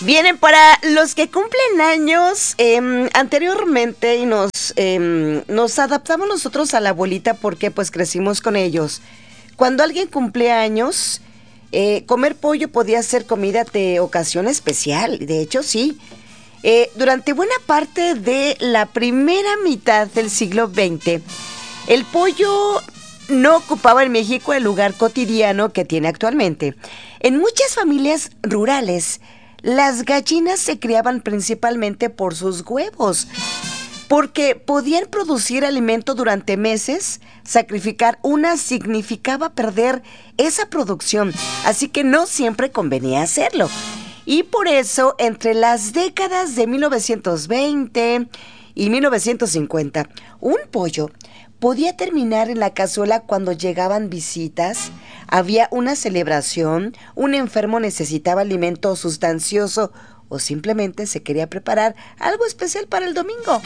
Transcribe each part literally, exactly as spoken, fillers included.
Vienen para los que cumplen años, eh, anteriormente y nos, eh, nos adaptamos nosotros a la abuelita porque pues crecimos con ellos. Cuando alguien cumplía años, eh, comer pollo podía ser comida de ocasión especial, de hecho sí. Eh, durante buena parte de la primera mitad del siglo veinte, el pollo no ocupaba en México el lugar cotidiano que tiene actualmente. En muchas familias rurales, las gallinas se criaban principalmente por sus huevos, porque podían producir alimento durante meses. Sacrificar una significaba perder esa producción, así que no siempre convenía hacerlo. Y por eso, entre las décadas de mil novecientos veinte y mil novecientos cincuenta, un pollo podía terminar en la cazuela cuando llegaban visitas, había una celebración, un enfermo necesitaba alimento sustancioso o simplemente se quería preparar algo especial para el domingo.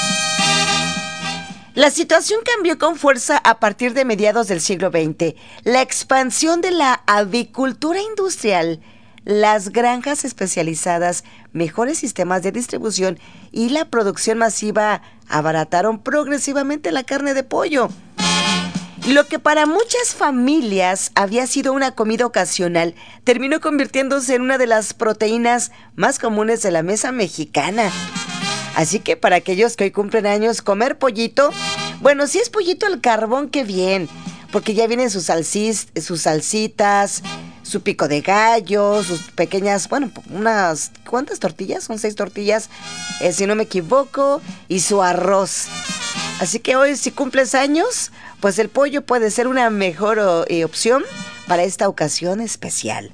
La situación cambió con fuerza a partir de mediados del siglo veinte. La expansión de la avicultura industrial, las granjas especializadas, mejores sistemas de distribución y la producción masiva abarataron progresivamente la carne de pollo. Lo que para muchas familias había sido una comida ocasional, terminó convirtiéndose en una de las proteínas más comunes de la mesa mexicana. Así que para aquellos que hoy cumplen años, comer pollito, bueno, si es pollito al carbón, qué bien, porque ya vienen sus, salsis, sus salsitas, su pico de gallo, sus pequeñas, bueno, unas, ¿cuántas tortillas? Son seis tortillas, eh, si no me equivoco, y su arroz. Así que hoy, si cumples años, pues el pollo puede ser una mejor eh, opción para esta ocasión especial.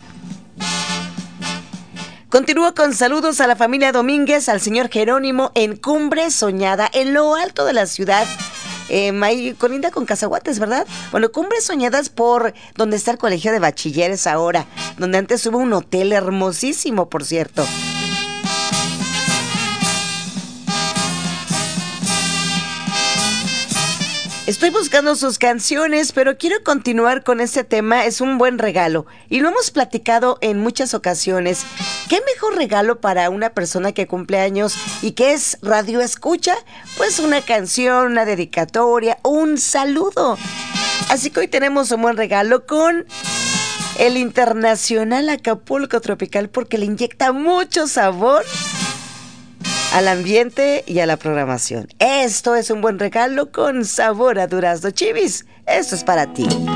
Continúo con saludos a la familia Domínguez, al señor Jerónimo en Cumbre Soñada, en lo alto de la ciudad. Eh, ahí colinda con Cazahuates, ¿verdad? Bueno, Cumbres Soñadas por donde está el colegio de bachilleres ahora, donde antes hubo un hotel hermosísimo, por cierto. Estoy buscando sus canciones, pero quiero continuar con este tema. Es un buen regalo y lo hemos platicado en muchas ocasiones. ¿Qué mejor regalo para una persona que cumple años y que es radio escucha? Pues una canción, una dedicatoria, un saludo. Así que hoy tenemos un buen regalo con el Internacional Acapulco Tropical, porque le inyecta mucho sabor al ambiente y a la programación. Esto es un buen regalo con sabor a durazno. Chivis, esto es para ti.